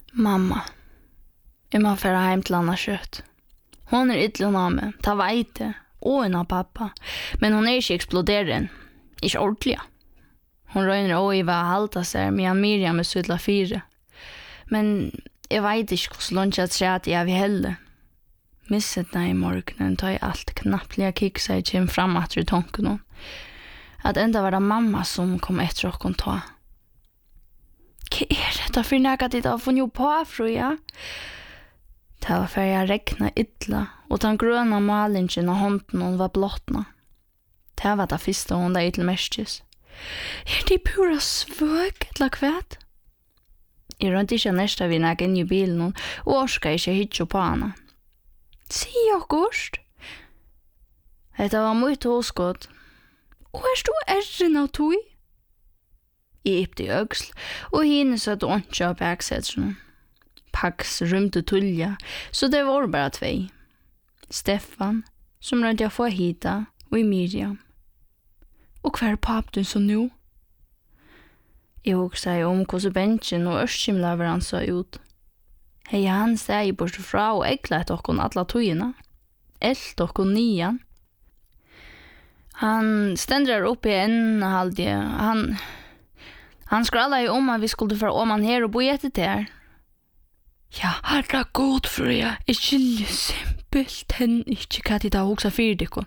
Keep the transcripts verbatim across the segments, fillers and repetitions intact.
Mamma, jag må færa heim til Anna kjøtt. Hon er ytterligere av meg, ta veite, og en av pappa. Men hon er ikke eksploderen, ikke ordentlig. Hon røyner også i hva halta seg, medan Miriam er sutla fire. Men jeg vet ikke hvordan langt jeg træt jeg vil helle. Misset nei i morgenen, tar jeg alt knapplige kiksa jeg kjem fram at i tonken hon. At enda var det mamma som kom etter og kon ta. Hva er dette for nægat ditt av funnet på, fruja? Det var for jeg regna ytla, og den grøna malingen av hånden hon var blottna. Det var det første hon da ytla merskes. Er det pura svøk, eller kvæt? Jeg rønte ikke nesta vi næg inn i bilen, og orska ikke hitjo på hana. Si okkurst. Dette var mye tåskott. Og er du erren av tog? Jeg ypte i øksl, og henne satt åndsja av baksetsen. Pax rymte tullja, så det var bare tvei. Stefan, som rønte jeg få hita, og Miriam. Og hver er pappen som nå? Jeg hoksa jeg om hvordan benchen og ørskimlaveren så ut. Hei han steg bort fra og eglet okkon alla tøyina. Elt okkon nian. Han stendrar upp i en halvdje. Han, han skrallar ju om at vi skulle fra oman her og bo i etter der. Ja, herra god fruja, jeg skiljer simpelt hen ikke hva de da hoksa fyrdikon.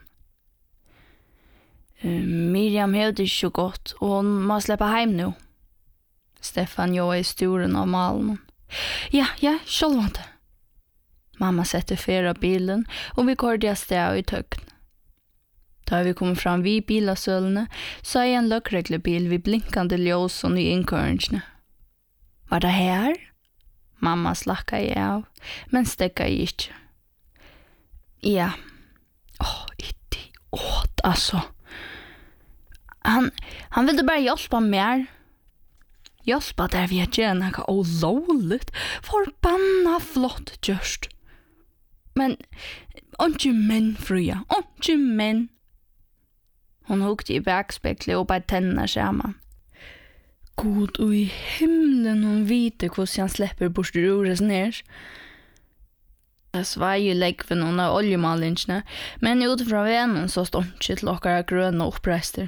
Uh, Miriam hevde ikke så godt, og hon må släppa heim nu. Stefan jo i sturen av malen. Ja, ja, sjølvante. Mamma sette fyra bilen, og vi kordi av sted i tøkken. Da vi kom fram vid bilasølene, så er en løkreglebil vid blinkande ljós og ny innkøringene. Var det her? Mamma slakka jeg av, men stekka jeg ikke. Ja. Åh, idiot, altså. Han, han ville bare hjelpe mer. Hjelpa der vi er gjerne noe olovligt, forbanna flott gjørst. Men, ikke menn, fruja, ikke menn. Hon hukte i bakspeklet og bare tennene sammen. God og i himlen hon vite hvordan han slipper bort rores ned. Jeg svei i leggven under oljemalingene, men utifra venen så stod ikke til okkara grønne oppreister.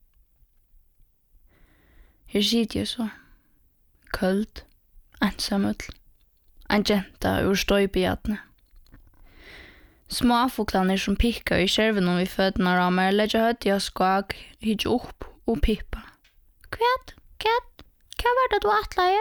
Her sitter jeg så. Køld, ensamøll, en jenta ur støybiatne. Småfoklaner som pikka i skjerven om vi fødene av meg, legger høtt i skag, hitje opp og pippa. Kvæt, kvæt, hva var det du atleie?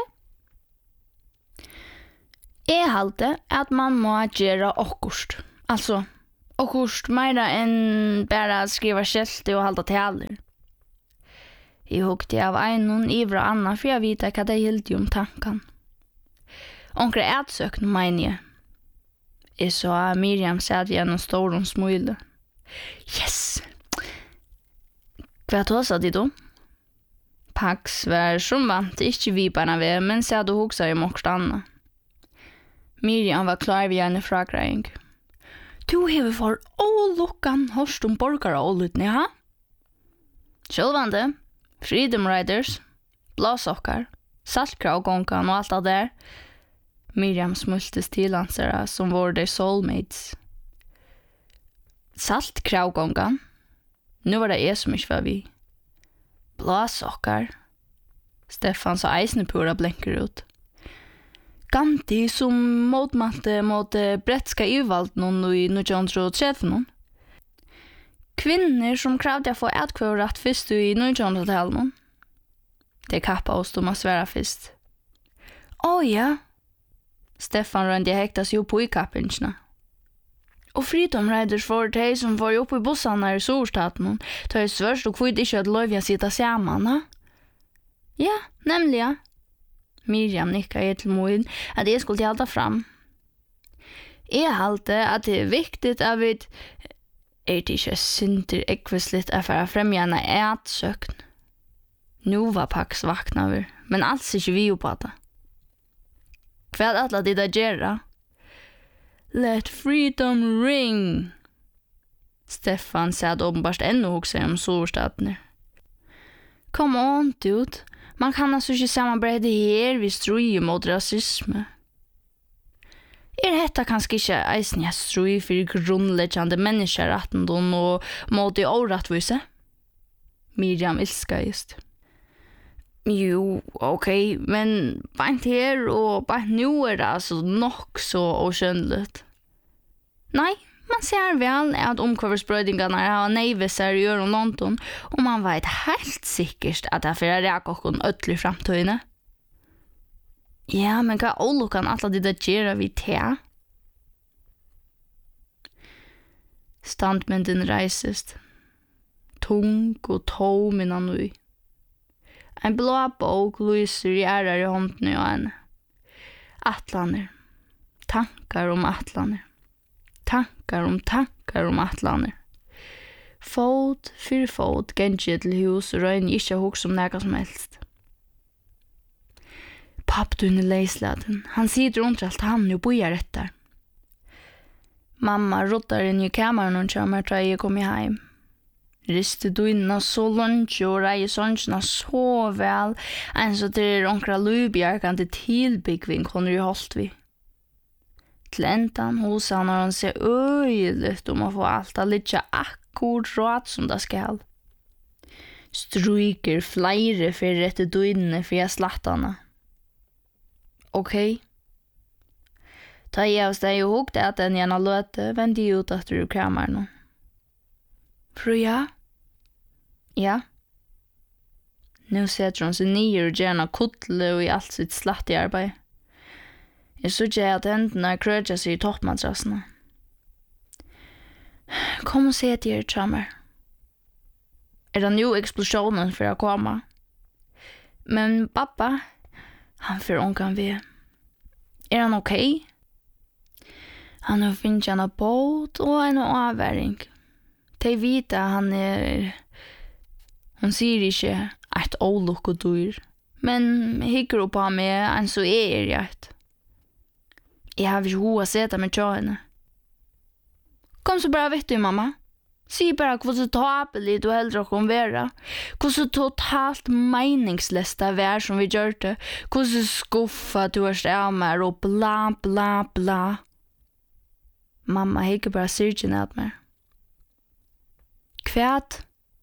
Jeg halte at man må gjøre okkurst. Altså, okkurst meira enn bare skriva skjelte og halda taler. Jeg hukte av einon ivra anna for jeg vite hva det gildi om tankan. Onkre ætsøkn mein jeg. Jeg så at Miriam satt gjennom storon smule. Yes! Hva tåsa de då? Pax var som vant, ikke vi bare ved, men satt og huksa i mokst anna. Miriam var klar ved en fragreiing. Du hever for ålukkan hørst om borgare ålutne, ja? Sjølvande. Freedom Riders, blåsokkar, saltkravgångan og alt det der. Miriam smultes tilansere som var deres soulmates. Saltkravgångan? Nu var det jeg som ikke var vi. Blåsokkar. Stefan så eisne pura blenker ut. Ganti som motmatte mot bretska ivald noen i nitton tretti. Kvinner som kravde å få etkvøret først i nittonhundretallet. Det kappa oss om å svære først. Å ja. Stefan rønte hektas jo på i kappingsene. Og Freedom Riders for de som var oppe i bussene i Storstaten, tar det svørst og kvitt ikke at lov jeg sitter sammen, ha? Ja, nemlig ja. Miriam nikka i til moen at jeg skulle halda fram. Jeg halte at det er viktig at vi er det ikke synder ekvislitt er for å fremje en ætsøkn. Nå var Pax vakna over, men alls ikke vi jo på det. Hva er alle de der gjerra? Let freedom ring! Stefan satt åpenbart enda hokse om storstatene. Come on, dude. Man kan altså ikke samarbeide her hvis strøye mot rasisme. Er hetta kanskje ikke eisen jeg strui for grunnleggende menneskerettendom og måte i åretvise? Miriam ilska just. Jo, ok, men bant her og bant nu er det altså nok så oskjønnelig. Nei, man ser vel at omkvarversbrøydingarna har neivisar i Øren London, og man vet helt sikkert at det er for å reka okken ødelig fremtøyene. Ja, men hva olukan alla de der gjøre vi te? Standmynden reisest. Tung og tom innan ui. Ein blå bok lyser i ærar i hånden og henne. Atlaner. Tankar om atlaner. Tankar om tankar om atlaner. Fot fyrir fot gengi til hus og røyne ikkje hoks om nega som helst. Pappdun er leisladen. Han sitter rundt alt han og bojar etter. Mamma rottar inn i kameran og kommer til jeg kom heim. Riste duina så lunch og rei sånnsna så vel, en så til onkra lubjarkande tilbyggving hun er holdt vi. Til endan hos han har han seg øyelig om å få alt a litt akkurat som det skal. Stryker flere for etter duinne for jeg slattane. Ok. Ta jeg av steg og hukte at den gjerne løte, vendte jeg ut etter ur kameran. Fruja? Ja. Nu setter hun seg nye og gjerne kuttle og i alt sitt slatt i arbeid. Jeg så ikke at hendene krødja seg i toppmadrassene. Kom og se til her, Trammer. Er det nå eksplosjonen for å komme? Men pappa, han får ångan ved. Er han ok? Han har finnet en båt og en avværing. De vita han er... Hun sier ikke et ålukk og dyr, men hikker opp av meg en så er jeg. Jeg har ikke hoa seta med tjøene. Kom så bara vet du, mamma. Si bara hvordan tabelig du heldre kan være. Hvordan totalt meningsløst det er som vi gjør det. Hvordan skuffa du er av meg og bla bla bla. Mamma hikker bara syrgen av meg. Kvært?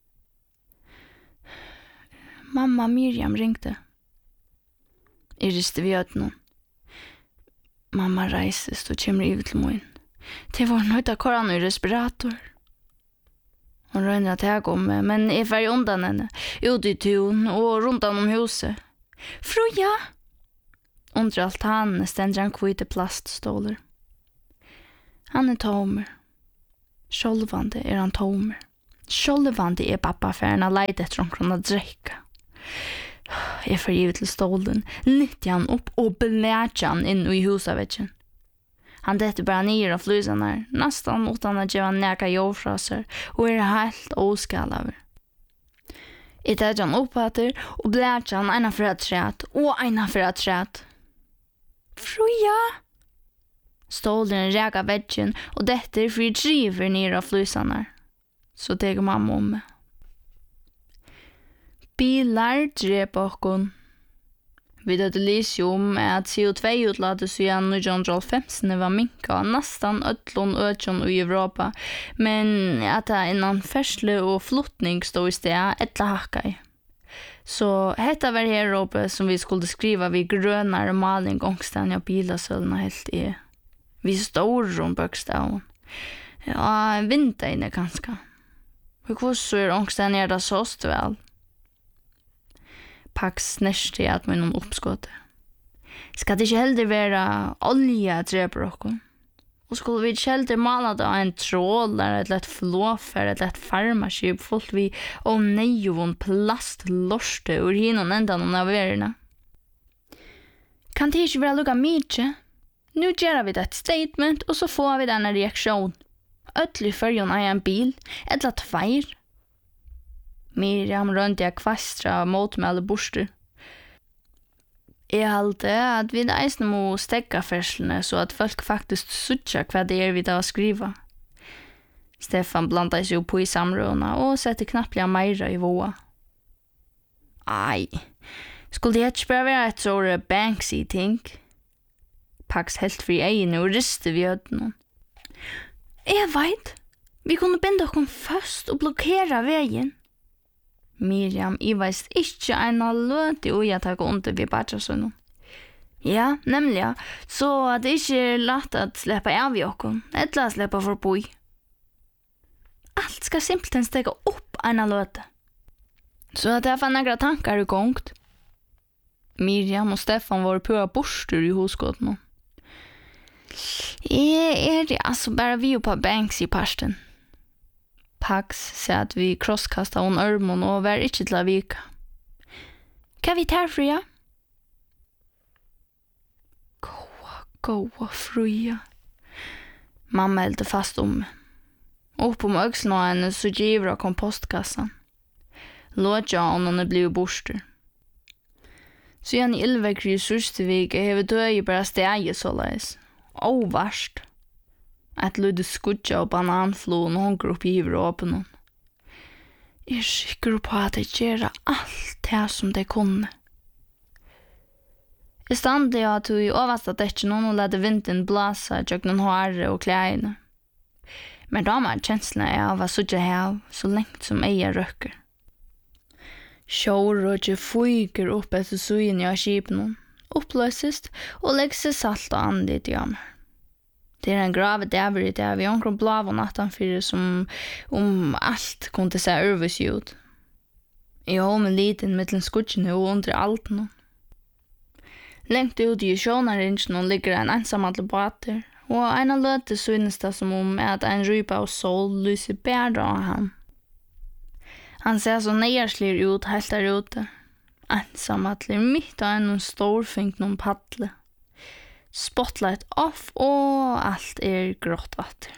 Mamma Miriam ringte. Jeg riste vi ut nå. Mamma reises og kommer i til moen. Det var nødt av koran i respirator. Hun røyner at jeg kom med, men jeg fer undan henne, ut i tun og rundt om huset. Fruja! Under altanen stender han kvite plastståler. Han er tomer. Sjolvande er han tomer. Sjolvande er pappafæren av leid etter omkron å drekka. Jeg får givet til stålen, nytti han opp og belætja han inn i husavetjen. Han detter bara nyer av flysen her, nesten utan å gjøre neka jordfraser, og er helt åskalaver. Jeg detter han opp etter, og belætja han ena for et træt, og ena for et træt. Fruja! Stålen reka vetjen, og detter fri driver nyer av flysen her. Så teger mamma om meg. Bilar drepa okkon. Vi hadde lyst om at C O två utladet siden nittonhundrafemtio var minka nästan ötlån ötjon i Europa, men at det innan färsle og flottning stod i sted etla hakkai. Så hetta var her oppe som vi skulle skriva vid grönare maling gångsten av bilasölna helt i. Vi står om bökstaven. Ja, vinter inne kanska. Hur kvoss er ångsten er det såst vel? Pax närste att med någon uppskott. Ska det inte heller vara olja dreper okkom? Och skulle vi inte heller mala då en trålare, ett lätt flåfer, ett lätt farmaskip fullt vi och nejovon plastlorste ur hinon ändan av verna? Kan det inte vara lukka mycket? Nu gör vi ett statement och så får vi denna reaktion. Ötlig färjon är en bil, ett lätt fire. Miriam rønte jeg kvastra mot med alle borster. Jeg halte at vi eisne må stegga ferslene så at folk faktisk sutja hva det er vi da skriva. Stefan blanda seg på i samrådene og sette knapplega meira i våa. Ai, skulle det ikke bare være et sånne Banksy-ting? Pax helt fri egin og riste vi ødnen. Jeg veit, vi kunne binde okkom først og blokkera veien. Miriam, jeg veist ikke en av løti og jeg tar under vi badja sånn. Ja, nemlig, så at det ikke er lett at släppa av i okkom, eller släppa forbi. Alt skal simpelthen stega opp en av løti. Så at jeg fann några tankar i gongt. Miriam og Stefan var pura borstur i hosgåten. Jeg er det altså bare vi på Banks i parsten. Pax sa at vi crosskasta hon örmon og var ikke til å vika. Hva vi tar, Fria? Gåa, gåa, Fria. Mamma heldte fast om meg. Opp om økslen av henne så giver av kompostkassan. Låtja hon er blivet borster. Så igjen i Ylvekri i Surstevik er vi døy bare stegi så leis. Å, varst. At lydde skudja og bananflon og honker opp i hiver åpen. Jeg er sikker på at jeg gjør alt det som det kunne. Jeg stande jo at vi overstat ikke noen og lette vinden blåsa tjøkken håret og klæene. Men da var kjenslene av å sudja hev så lengt som eier røkker. Sjårøkje fyker opp etter sugen av skipen, oppløsest og legger seg salt og andit i ham. Det er en grave dæver i det, vi har omkring blav og nattanfyrir som om alt kunne se urvis ut. Jeg har med liten mittlen skudjene og under alten. Lengt ut i sjånaringen ligger en ensamadle båter, og en av løte synes det som om at en rypa av sol lyser bedre av ham. Han ser så neierslir ut helt der ute. Ensamadle mitt av en storfink noen paddle. Spotlight off og alt er grått vatter.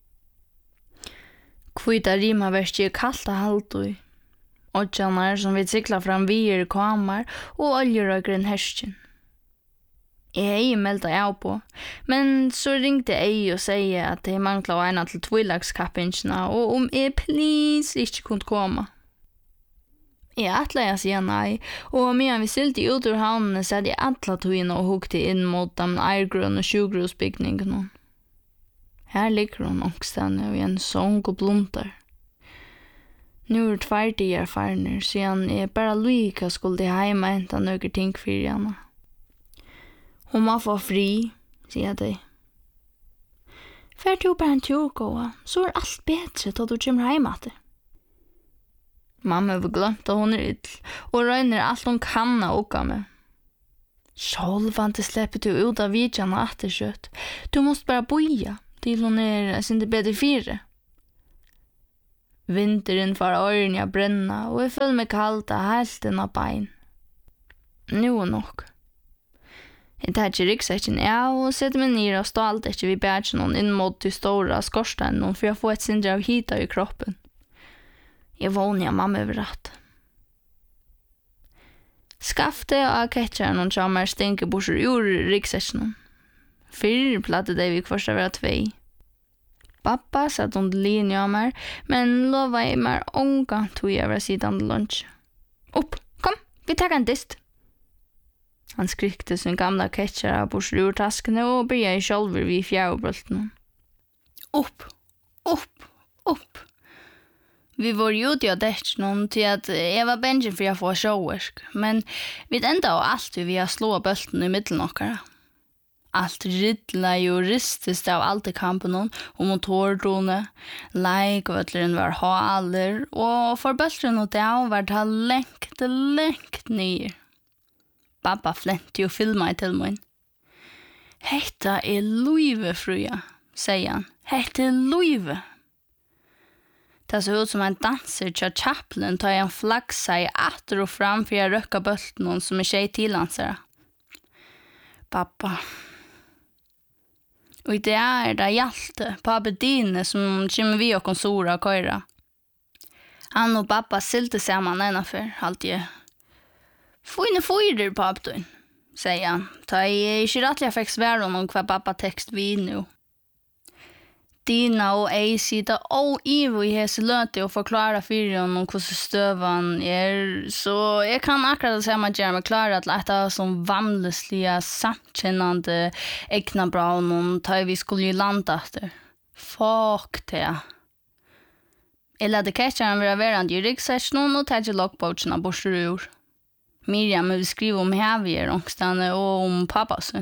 Kvita rima verst er kallt av halvdøy. Odjanar som vi sikla fram vier kamar og oljerøkren hersken. Jeg er melda av på, men så ringte jeg og sier at jeg mangla av ena til tvillagskappingsna og om jeg please ikke kunne komme. Jeg atla jeg sier nei, og medan vi sylte ut ur havnene så hadde jeg atla togene og hukte inn mot den eiergrønne sjugrusbygningen. Her ligger hun ångstene og en sång og bluntar. Nu er tverdig erfarener, siden jeg bare lyka skulle heima henta nøkker ting for henne. Hun må få fri, sier de. Fær du bare en tur, gåa, så er alt bedre da du kommer heim at det. Mamma har glemt at hun er ill, og røyner alt hun kan av åka med. Sjålvante slipper du ut av vidjan og atterkjøtt. Du måste bare boja, til hun er sin det bedre fire. Vinteren får øyrene å brenna, og jeg føler meg kaldt av helt inn av bein. Nu er nok. Jeg tar ikke ryggsekken av, og setter meg ned og stalt ikke vi bærer noen inn mot til store skorsteinen, for jeg får et sindre av hita i kroppen. Jeg vågner av mamma over rett. Skafte og ketcheren og tjammer stinker borser ur ryggsekken. Fyr platte det vi kvarst av tvei. Pappa satt under linje av meg, men lova jeg meg ånga tog jeg var sidan lunch. Opp, kom, vi tar en dist. Han skrikte sin gamla ketcher av borser ur taskene og bryr jeg sjolver vid fjærbrøltene. Opp, opp, opp. Vi var ju ute och däck någon till att jag var bengen för jag får showwork, men vi ända och allt vi har slå bulten i mitten några. Allt riddla ju ristiskt av allt i kampen och motordrone, like och ötleren var haler och för bulten och där var det längt, längt ner. Pappa flente ju filma till mig. Hetta är Louise, fruja, säger han. Hetta är Louise. Det så ut som en danser til Chaplin tar en flagsa i atter og fram for jeg røkker bølten som er tjej tildansere. Pappa. Og det er det hjalte, pappa dine som kommer vi og konsora og køyra. Han og pappa silte sammen ennafør, alltid. Fine fyrer, pappa, sier han. Ta jeg ikke rettelig fikk svære om hva pappa tekst vi nå. Dina och Ei sitta och Ivo i hese löte och förklara för honom hur stövan är. Så jag kan akkurat säga att jag är klar att lätta som vanliga samkännande ägna bra honom tar vi skulle ju landa efter. Fuck det. Jag lärde catcharen vara verande i ryggsäcken och ta till lockboardsna borster ur. Miriam vill skriva om hävier ångstande och om pappasen.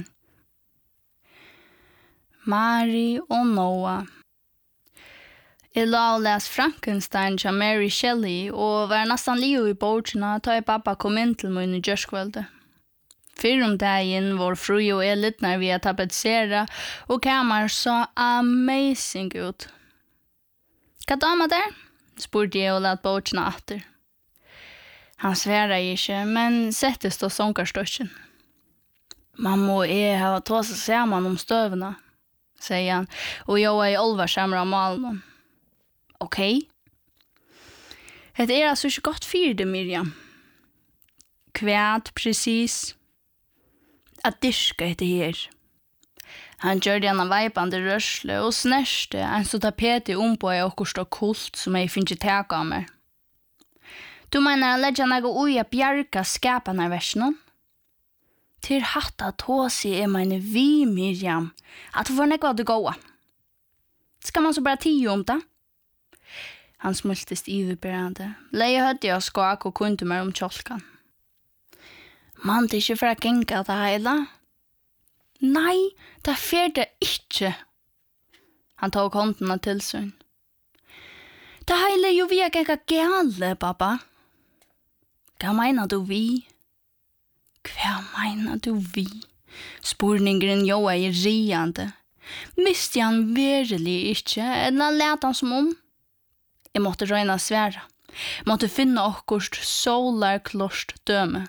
Mary och Noah. Jeg la og les Frankenstein til Mary Shelley, og var nesten livet i bordsene da jeg pappa kom inn til meg i gjørskveldet. Før om dagen var fru og jeg litt når vi har tapetsere, og kammer så amazing ut. Hva damer der? Spurte jeg og lette bordsene etter. Han sverre ikke, men settes da sånkerstøkken. Mamma og jeg har tatt seg sammen om støvene, sier han, og jeg er i olvarsamere av malen. Okej. Det är alltså inte gott för det, Miriam. Kvärt precis. Att diska det här. Han gjorde en vajpande rörsle och snärste en så tapet i ompo i okkursta kult som jag finner tag av mig. Du menar att lägga något oja bjärka skapan av versen? Till hatta tåsi är meine vi, Miriam. Att du får nekva det goa. Ska man så bara tio om det? Han smultist iverbärande. Leie hødde jeg skak og kunde meg om kjolkan. Man, det er ikke for å genga det hele. Nei, det fer det ikke. Han tok håndene til seg. Det hele er jo vi er genga gale, pappa. Hva mener du vi? Hva mener du vi? Spurningeren jo er riande. Miste han virkelig ikke, eller let han som om? Jeg måtte røyna svære. Jeg måtte finne okkurst solarklorst døme.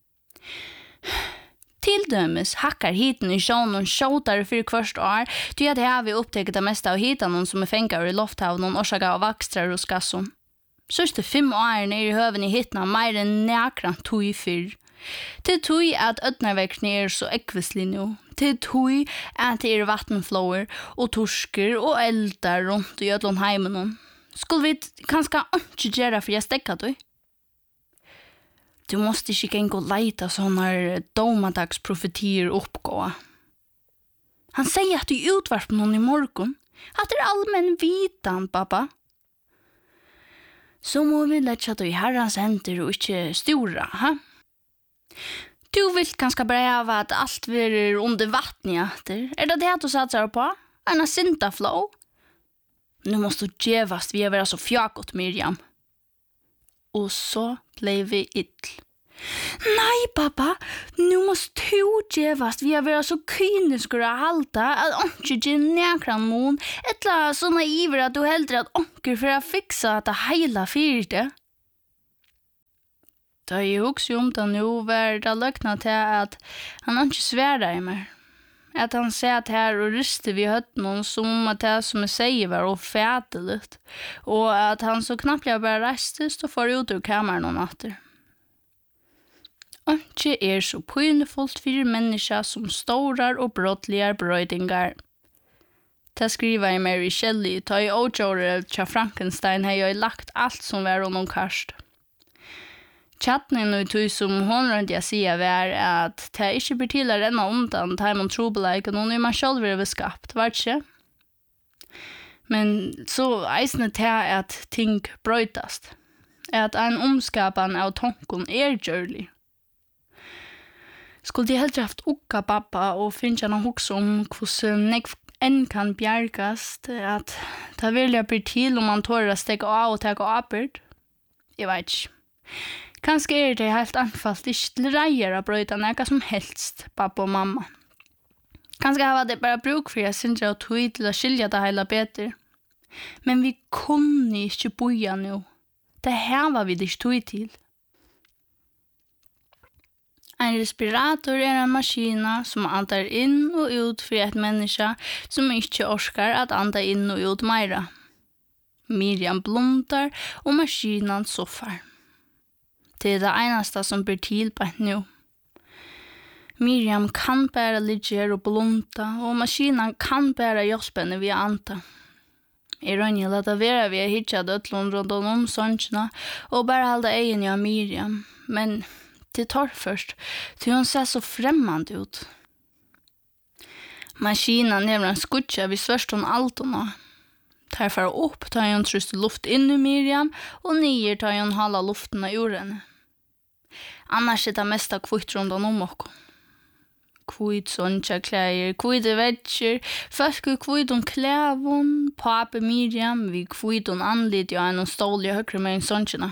Tildømes hakkar hiten i sjånen sjåtare for kvart år, til at jeg har vi opptekket det meste av hitanen som er fengar i lofthavnen, årsaka av vakstrar og skasson. Sørste fem år nere i høven i hitna, mer enn nekran tog fyr. Til tog at ødnarverkene er så ekvislig nå. Til tog at det er vattenflåer og torsker og eldar rundt i ødlånheimen. Skulle vi kanskje ikke gjøre for jeg stekka du? Du måste ikke genge og leita sånne domedagsprofetier oppgå. Han sier at du utvarp noen i morgen. At det er allmenn vitan, pappa. Så må vi lette at du i herrens hender og ikke stora, ha? Du vil kanskje breve at alt blir under vatten i etter. Er det det du satser på? En sintaflow? Nu måste du gevast vi är vara så fjakot, Miriam. Och så blev vi ill. Nej, pappa. Nu måste du gevast vi är vara så kyniska och halta att onke ge nekran någon. Etla så naiver att du hellre att onker för att fixa att det hela fyrte. Det är ju också om det nu var det lökna till att han inte svärdar i mig. Att han satt här och ryste vid hötten som att det som jag säger var ofädeligt. Och att han så knappt jag bara restes och får ut ur kameran och natter. Inte är så pynefullt för människa som stora och brottliga bröjdingar. Det skriver i Mary Shelley, ta i åtgårde till Frankenstein har jag lagt allt som var honom karst. Chatten och tog som hon runt jag säger var att det inte blir till att renna undan tar man trobelike och någon är man själv över skapt, var det? Men så eisne det att ting brötast. Att en omskapan av tankon är görlig. Skulle de helt haft okka pappa och finna någon hoks om hur nek en kan bjärkas att det vill jag bli till om man tår att steka av och ta apert? Jag vet inte. Kanske är det helt anfallt inte till rejer att bryta något som helst, pappa och mamma. Kanske har det bara bruk för jag syns och tog till att skilja det hela bättre. Men vi kunde inte boja nu. Det här var vi inte tog till. En respirator är en maskin som andar in och ut för ett människa som inte orskar att anda in och ut mera. Miriam blundar och maskinen soffar. Det är det enaste som blir till på nu. Miriam kan bara ligga och blunda och maskinen kan bara hjälpa henne vid anta. Jeg rønner å lade være ved å hitja dødlån rundt om sånnsjene og bare halde egen av Miriam. Men det tar først, til hun ser så fremmande ut. Maskinen never en skutja vid svørstån alt hun har. Tar fara opp, tar hun truste luft inn i Miriam, og nyer tar hun hala luften av jorden. Annars er det mesta kvitt rundt om okko. Kvitt sånnsja klæger, kvitt vetsjer, folk er kvitt om klævun, pape Miriam, vi kvitt om anlit og en stål i høyre med en sånnsjena.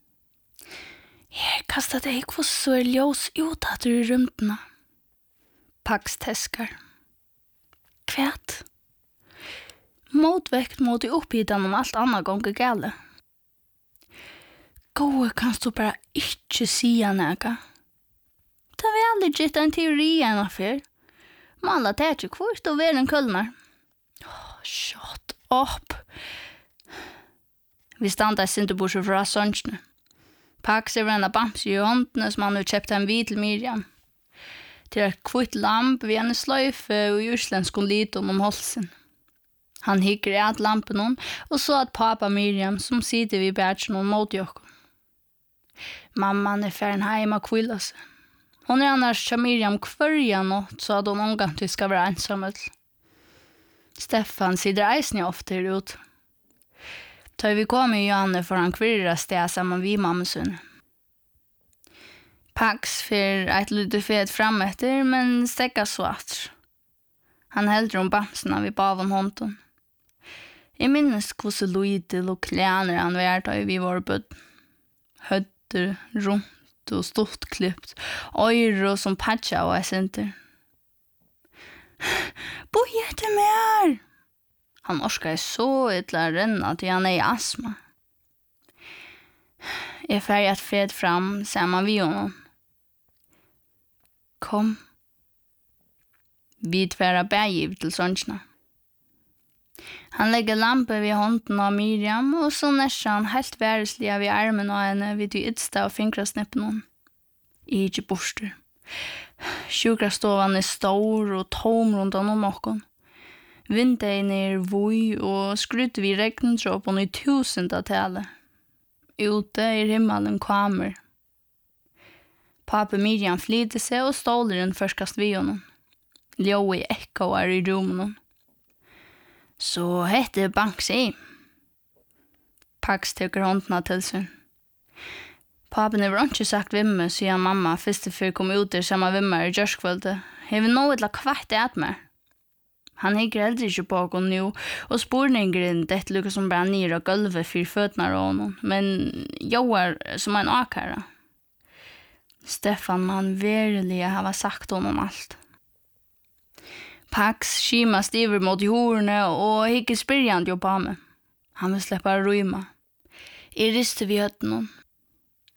Her kastar det ikke så er ljós ut at du er rymtene. Pax teskar. Kvært? Motvekt mot i opphitan om alt annet gonger gale. Gåe kanst du bare ikke sia nega. Det er veldig gitt en teori enn affyr. Mala det er ikke kvart og veren kullnar. Oh, shut up. Vi standa i sinteborset fra sånnsjene. Pax er en av bamser i håndene som han har kjøpt en vid til Miriam. Til et kvitt lamp ved en sløyfe og jurslænskon liton om halsen. Han hikker i at lampen hon, og så at pappa Miriam som sitter vid bærtsen hon mot jokko. Mamman er færen heim og kvilla seg. Hon er annars til Miriam kvarja nåt, så at hon omgang til skal være ensammel. Stefan sitter eisen jo ofte her ut. Da vi kom i Johanne for han kvirra sted sammen vi mammasun. Pax fyr eit lite fet fram etter, men stekka svart. Han heldur om bamsena vi bav om hånden. Jeg minnes hvordan lydel og klæner han var da vi var bødd. Høtter, rundt og stort klippt, øyre som patcha og esenter. Boi etter mer! Han orskar så ytla renna til han er i astma. Jeg färger ett fred fram samman vid honom. Kom. Vi tvära bägiv till såntsna. Han lägger lampen vid hånden av Miriam och så nästan han helt väresliga vid armen av henne vid de ytsta och fingrasnippen hon. I inte borster. Sjukrastovan är stor och tom runt om okon. Vintern är voj och skruter vid regntroppen i tusendatal. Ute i himmelen kommer. Pappa Miriam flyter sig och stålaren förskast vid honom. Ljå i ekoar i rummen. Så heter Banksy. Pax tycker håndna till sig. Pappa har inte sagt vimme, så jag mamma först för kom ut där samma vimmar i görskvälde. Jag vill nå ett kvart äta mig. Han hikker heller ikke på henne nu, og spurningen dette lukker som bare nere av gulvet for føttene av honom, men joar som en akara. Stefan man verilig hava sagt honom allt. Pax skima stiver mot jordene og hikker spyrjande jo på meg. Han vil släppa rymma. Jeg riste vid høtten hon.